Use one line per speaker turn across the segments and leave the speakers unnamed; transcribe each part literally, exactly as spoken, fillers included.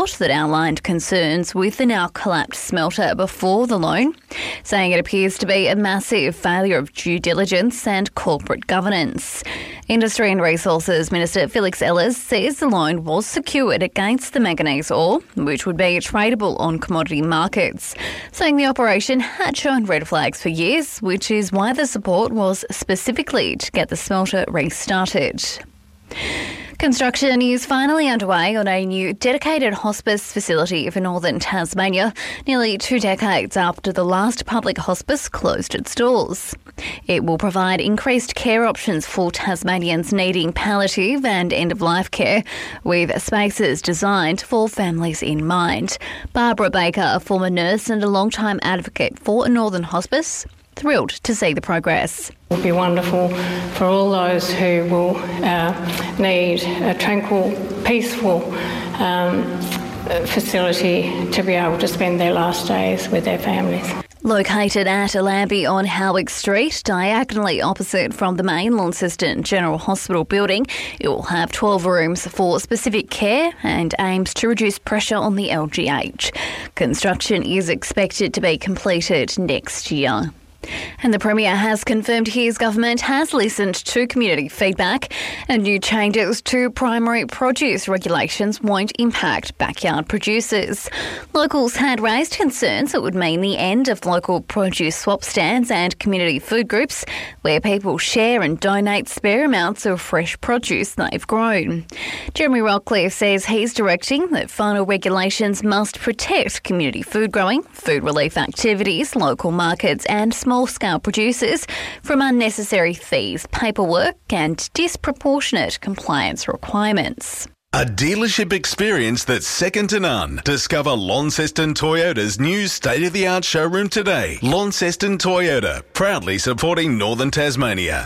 report that outlined concerns with the now collapsed smelter before the loan, saying it appears to be a massive failure of due diligence and corporate governance. Industry and Resources Minister Felix Ellis says the loan was secured against the manganese ore, which would be tradable on commodity markets, saying the operation had shown red flags for years, which is why the support was specifically to get the smelter restarted. Construction is finally underway on a new dedicated hospice facility for northern Tasmania, nearly two decades after the last public hospice closed its doors. It will provide increased care options for Tasmanians needing palliative and end-of-life care, with spaces designed for families in mind. Barbara Baker, a former nurse and a long-time advocate for a northern hospice, thrilled to see the progress.
It will be wonderful for all those who will uh, need a tranquil, peaceful um, facility to be able to spend their last days with their families.
Located at Allambie on Howick Street, diagonally opposite from the main Launceston General Hospital building, it will have twelve rooms for specific care and aims to reduce pressure on the L G H. Construction is expected to be completed next year. And the Premier has confirmed his government has listened to community feedback and new changes to primary produce regulations won't impact backyard producers. Locals had raised concerns it would mean the end of local produce swap stands and community food groups where people share and donate spare amounts of fresh produce they've grown. Jeremy Rockcliffe says he's directing that final regulations must protect community food growing, food relief activities, local markets and small small-scale producers from unnecessary fees, paperwork and disproportionate compliance requirements.
A dealership experience that's second to none. Discover Launceston Toyota's new state-of-the-art showroom today. Launceston Toyota, proudly supporting Northern Tasmania.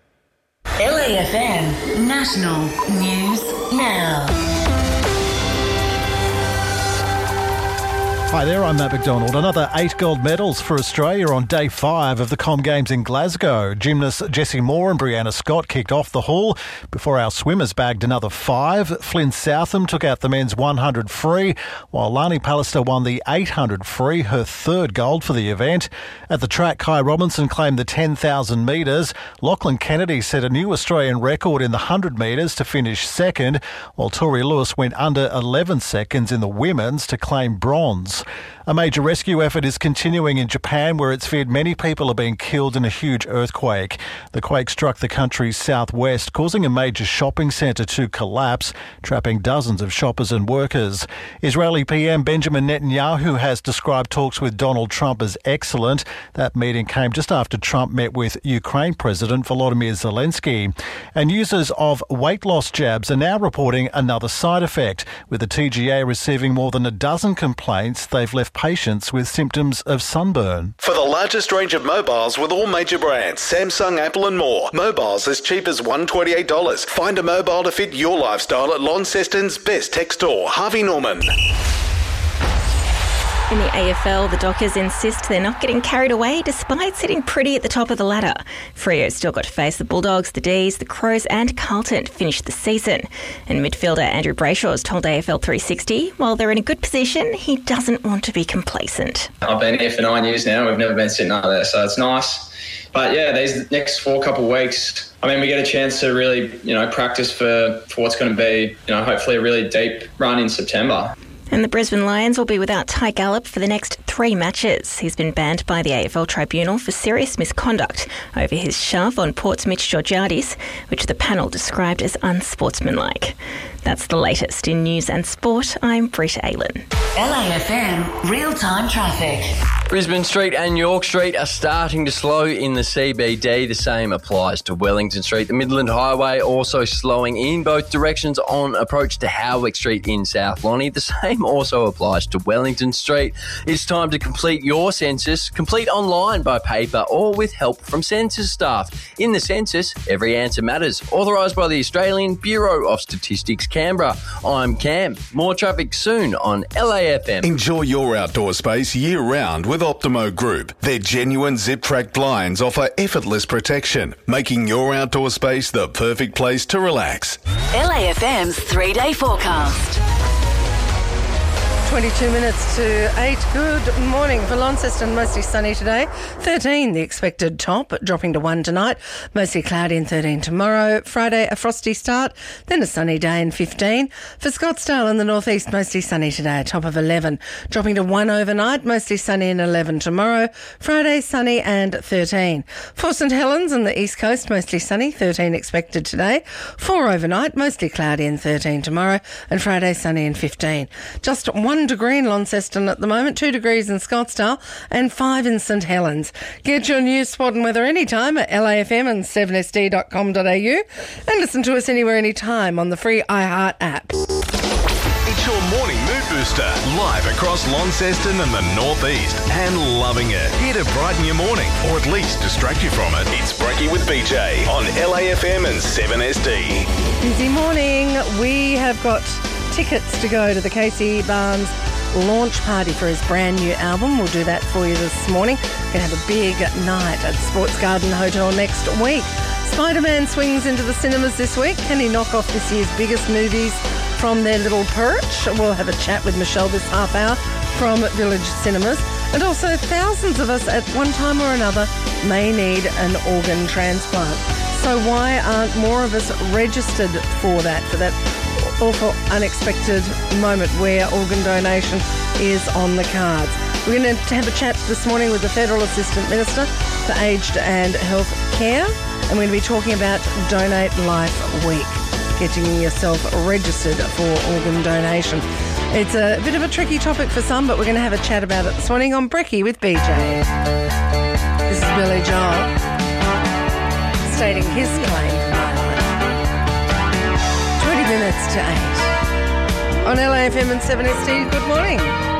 L A F M National News Now.
Hi there, I'm Matt McDonald. Another eight gold medals for Australia on day five of the Com Games in Glasgow. Gymnasts Jessie Moore and Brianna Scott kicked off the haul before our swimmers bagged another five. Flynn Southam took out the men's one hundred free, while Lani Pallister won the eight hundred free, her third gold for the event. At the track, Kai Robinson claimed the ten thousand metres. Lachlan Kennedy set a new Australian record in the one hundred metres to finish second, while Tori Lewis went under eleven seconds in the women's to claim bronze. A major rescue effort is continuing in Japan, where it's feared many people are being killed in a huge earthquake. The quake struck the country's southwest, causing a major shopping centre to collapse, trapping dozens of shoppers and workers. Israeli P M Benjamin Netanyahu has described talks with Donald Trump as excellent. That meeting came just after Trump met with Ukraine President Volodymyr Zelensky. And users of weight loss jabs are now reporting another side effect, with the T G A receiving more than a dozen complaints they've left patients with symptoms of sunburn.
For the largest range of mobiles with all major brands, Samsung, Apple and more. Mobiles as cheap as one hundred twenty-eight dollars. Find a mobile to fit your lifestyle at Launceston's best tech store, Harvey Norman.
In the A F L, the Dockers insist they're not getting carried away despite sitting pretty at the top of the ladder. Freo's still got to face the Bulldogs, the D's, the Crows and Carlton to finish the season. And midfielder Andrew Brayshaw has told A F L three sixty, while they're in a good position, he doesn't want to be complacent.
I've been here for nine years now. We've never been sitting up there, so it's nice. But yeah, these next four couple of weeks, I mean, we get a chance to really, you know, practice for, for what's going to be, you know, hopefully a really deep run in September.
And the Brisbane Lions will be without Ty Gallup for the next three matches. He's been banned by the A F L Tribunal for serious misconduct over his shove on Port's Mitch Georgiadis, which the panel described as unsportsmanlike. That's the latest in news and sport. I'm Britt Aylan.
L A F M real-time traffic.
Brisbane Street and York Street are starting to slow in the C B D. The same applies to Wellington Street. The Midland Highway also slowing in both directions on approach to Howick Street in South Lonnie. The same also applies to Wellington Street. It's time to complete your census. Complete online, by paper or with help from census staff. In the census, every answer matters. Authorised by the Australian Bureau of Statistics, Canberra. I'm Cam. More traffic soon on L A F M.
Enjoy your outdoor space year-round with Optimo Group. Their genuine zip-track blinds offer effortless protection, making your outdoor space the perfect place to relax.
L A F M's three-day forecast.
twenty-two minutes to eight. Good morning. For Launceston, mostly sunny today. thirteen, the expected top, dropping to one tonight. Mostly cloudy and thirteen tomorrow. Friday, a frosty start, then a sunny day and fifteen. For Scottsdale in the northeast, mostly sunny today, a top of eleven. Dropping to one overnight, mostly sunny and eleven tomorrow. Friday, sunny and thirteen. For St Helens on the east coast, mostly sunny, thirteen expected today. four overnight, mostly cloudy and thirteen tomorrow. And Friday, sunny and fifteen. Just one degree in Launceston at the moment, two degrees in Scottsdale and five in St Helens. Get your news, spot and weather anytime at L A F M and seven S D dot com dot A U and listen to us anywhere, anytime on the free iHeart app.
It's your morning mood booster, live across Launceston and the northeast, and loving it. Here to brighten your morning, or at least distract you from it. It's Brekkie with B J on L A F M and seven S D.
Busy morning. We have got tickets to go to the Casey Barnes launch party for his brand new album. We'll do that for you this morning. We're going to have a big night at Sports Garden Hotel next week. Spider-Man swings into the cinemas this week. Can he knock off this year's biggest movies from their little perch? We'll have a chat with Michelle this half hour from Village Cinemas. And also, thousands of us at one time or another may need an organ transplant. So why aren't more of us registered for that, for that awful unexpected moment where organ donation is on the cards? We're going to have a chat this morning with the Federal Assistant Minister for Aged and Health Care, and we're going to be talking about Donate Life Week, getting yourself registered for organ donation. It's a bit of a tricky topic for some, but we're going to have a chat about it this morning on Brekkie with B J. This is Billy Joel stating his claim for my life. twenty minutes to eight. On L A F M and seven S D, good morning.